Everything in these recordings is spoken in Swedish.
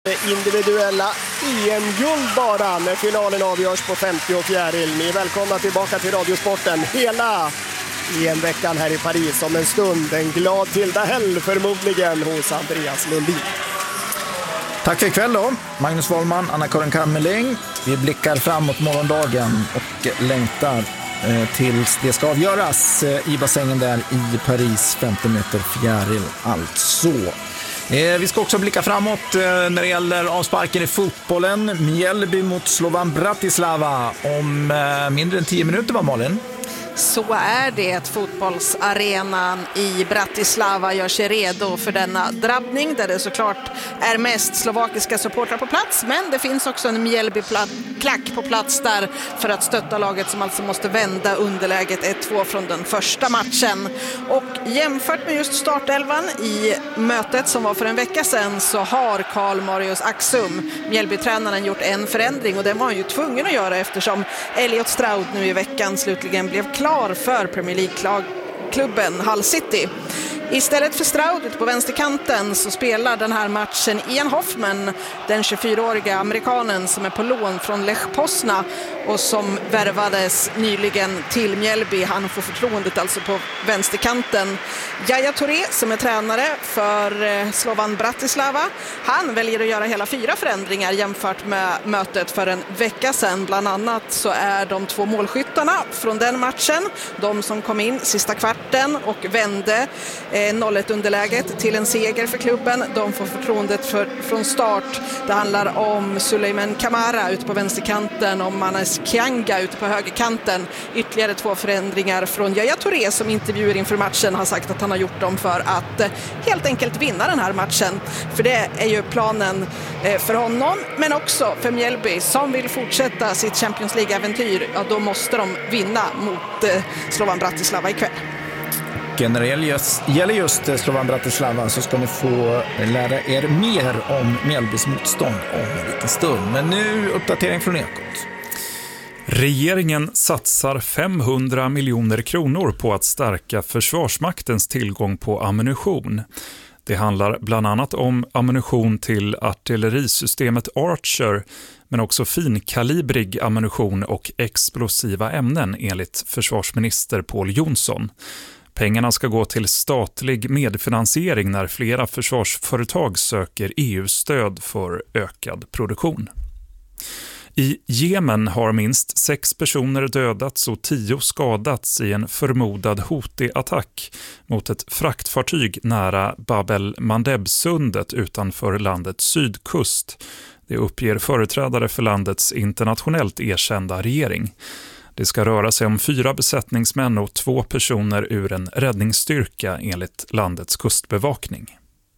Individuella EM-guld bara när finalen avgörs på 54. Ni är välkomna tillbaka till Radiosporten hela EM-veckan här i Paris om en stund. En glad Tilda Hell förmodligen hos Andreas Lundin. Tack för ikväll då. Magnus Wollman, Anna-Karin Kammerling. Vi blickar framåt morgondagen och längtar tills det ska avgöras i bassängen där i Paris, 50 meter fjäril alltså. Vi ska också blicka framåt när det gäller avsparken i fotbollen. Mjällby mot Slovan Bratislava om mindre än 10 minuter, var Malin? Så är det. Fotbollsarenan i Bratislava gör sig redo för denna drabbning där det såklart är mest slovakiska supportrar på plats, men det finns också en Mjällby-klack på plats där för att stötta laget som alltså måste vända underläget 1-2 från den första matchen. Och jämfört med just startelvan i mötet som var för en vecka sedan så har Karl Marius Axum, Mjällby-tränaren, gjort en förändring, och det var han ju tvungen att göra eftersom Elliot Stroud nu i veckan slutligen blev klar för Premier League-klubben Hull City. Istället för Stroud på vänsterkanten så spelar den här matchen Ian Hoffman, den 24-åriga amerikanen som är på lån från Lech Poznan och som värvades nyligen till Mjällby. Han får förtroendet alltså på vänsterkanten. Yaya Touré, som är tränare för Slovan Bratislava, han väljer att göra hela 4 förändringar jämfört med mötet för en vecka sedan. Bland annat så är de 2 målskyttarna från den matchen, de som kom in sista kvarten och vände 0-1 underläget till en seger för klubben. De får förtroendet från start. Det handlar om Suleiman Kamara ute på vänsterkanten och Manas Kianga ute på högerkanten. Ytterligare 2 förändringar från Yaya Touré som intervjuer inför matchen har sagt att han har gjort dem för att helt enkelt vinna den här matchen. För det är ju planen för honom, men också för Mjällby som vill fortsätta sitt Champions League-äventyr. Ja, då måste de vinna mot Slovan Bratislava ikväll. När det gäller just Slovan Bratislava så ska ni få lära er mer om Mjällbys motstånd om en liten stund. Men nu uppdatering från Ekot. Regeringen satsar 500 miljoner kronor på att stärka Försvarsmaktens tillgång på ammunition. Det handlar bland annat om ammunition till artillerisystemet Archer, men också finkalibrig ammunition och explosiva ämnen enligt försvarsminister Pål Jonsson. Pengarna ska gå till statlig medfinansiering när flera försvarsföretag söker EU-stöd för ökad produktion. I Jemen har minst 6 personer dödats och 10 skadats i en förmodad Houthi-attack mot ett fraktfartyg nära Bab el-Mandeb-sundet utanför landets sydkust. Det uppger företrädare för landets internationellt erkända regering. Det ska röra sig om 4 besättningsmän och 2 personer ur en räddningsstyrka enligt landets kustbevakning.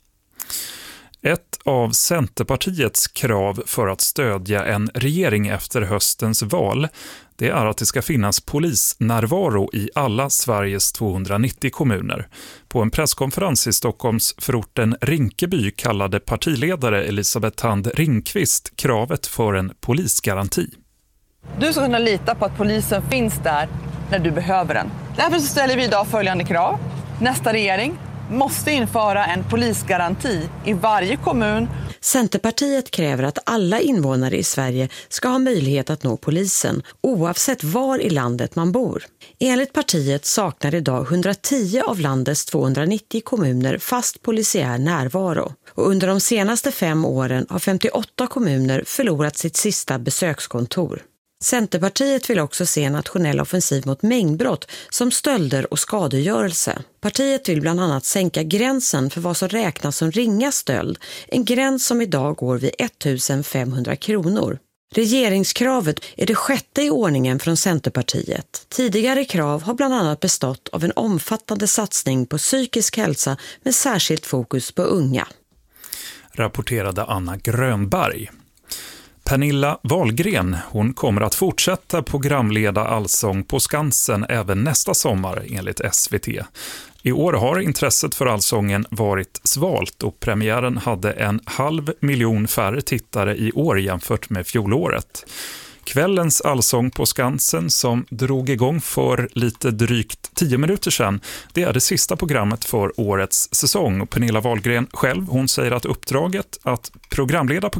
Ett av Centerpartiets krav för att stödja en regering efter höstens val, det är att det ska finnas polisnärvaro i alla Sveriges 290 kommuner. På en presskonferens i Stockholms förorten Rinkeby kallade partiledare Elisabeth Thand Ringqvist kravet för en polisgaranti. Du ska kunna lita på att polisen finns där när du behöver den. Därför så ställer vi idag följande krav. Nästa regering måste införa en polisgaranti i varje kommun. Centerpartiet kräver att alla invånare i Sverige ska ha möjlighet att nå polisen oavsett var i landet man bor. Enligt partiet saknar idag 110 av landets 290 kommuner fast polisiär närvaro. Och under de senaste 5 åren har 58 kommuner förlorat sitt sista besökskontor. Centerpartiet vill också se en nationell offensiv mot mängdbrott som stölder och skadegörelse. Partiet vill bland annat sänka gränsen för vad som räknas som ringa stöld, en gräns som idag går vid 1500 kronor. Regeringskravet är det 6:e i ordningen från Centerpartiet. Tidigare krav har bland annat bestått av en omfattande satsning på psykisk hälsa med särskilt fokus på unga. Rapporterade Anna Grönberg. Pernilla Wahlgren, hon kommer att fortsätta programleda Allsång på Skansen även nästa sommar enligt SVT. I år har intresset för Allsången varit svalt och premiären hade 500 000 färre tittare i år jämfört med fjolåret. Kvällens Allsång på Skansen som drog igång för lite drygt 10 minuter sedan, det är det sista programmet för årets säsong. Och Pernilla Wahlgren själv, hon säger att uppdraget att programleda